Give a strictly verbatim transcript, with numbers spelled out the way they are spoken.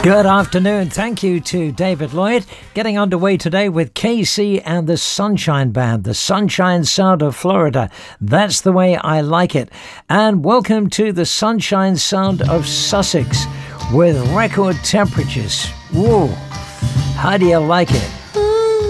Good afternoon. Thank you to David Lloyd. Getting underway today with K C and the Sunshine Band, the Sunshine Sound of Florida. That's the way I like it. And welcome to the Sunshine Sound of Sussex with record temperatures. Whoa, how do you like it?